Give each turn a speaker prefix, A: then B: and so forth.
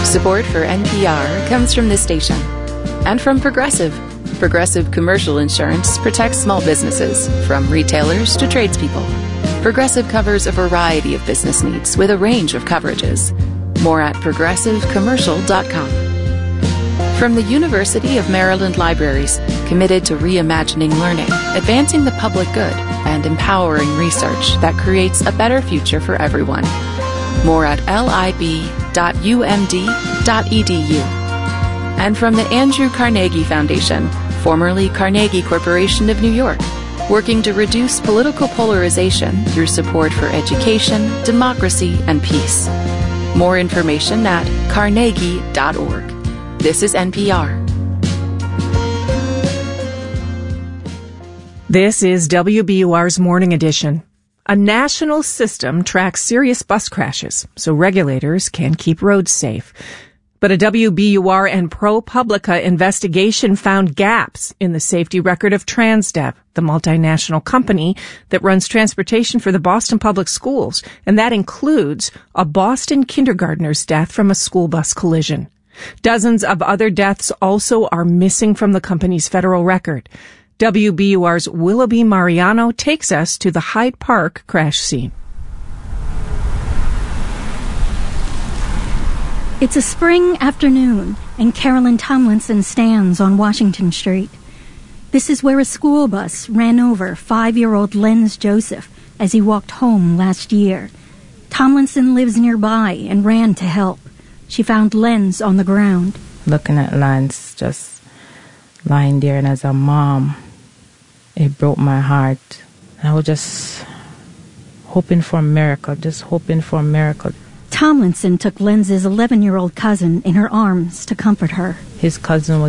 A: Support for NPR comes from this station and from Progressive. Progressive Commercial Insurance protects small businesses, from retailers to tradespeople. Progressive covers a variety of business needs with a range of coverages. More at progressivecommercial.com. From the University of Maryland Libraries, committed to reimagining learning, advancing the public good, and empowering research that creates a better future for everyone. More at lib.umd.edu. And from the Andrew Carnegie Foundation, formerly Carnegie Corporation of New York, working to reduce political polarization through support for education, democracy, and peace. More information at carnegie.org. This is NPR.
B: This is WBUR's Morning Edition. A national system tracks serious bus crashes so regulators can keep roads safe. But a WBUR and ProPublica investigation found gaps in the safety record of Transdev, the multinational company that runs transportation for the Boston Public Schools, and that includes a Boston kindergartner's death from a school bus collision. Dozens of other deaths also are missing from the company's federal record. WBUR's Willoughby Mariano takes us to the Hyde Park crash scene.
C: It's a spring afternoon, and Carolyn Tomlinson stands on Washington Street. This is where a school bus ran over 5-year-old Lenz Joseph as he walked home last year. Tomlinson lives nearby and ran to help. She found Lenz on the ground.
D: Looking at Lenz just lying there, and as a mom, it broke my heart. I was just hoping for a miracle,
C: Tomlinson took Lenz's 11-year-old cousin in her arms to comfort her.
D: His cousin was